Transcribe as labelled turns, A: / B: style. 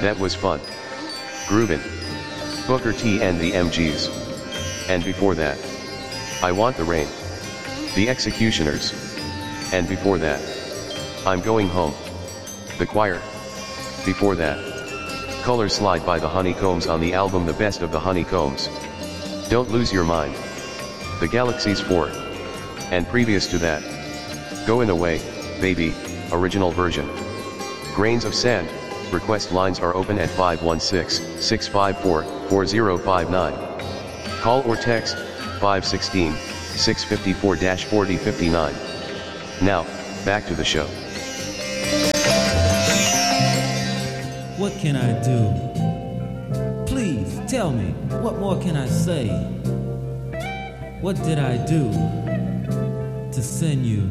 A: That was fun. Groovin'. Booker T and the MGs. And before that, I Want the Rain. The Executioners. And before that, I'm Going Home. The Choir. Before that, Color Slide by the Honeycombs on the album The Best of the Honeycombs. Don't Lose Your Mind. The Galaxies 4. And previous to that, Goin' Away, Baby, original version. Grains of Sand. Request lines are open at 516-654-4059. Call or text 516-654-4059. Now, back to the show.
B: What can I do? Please tell me, what more can I say? What did I do to send you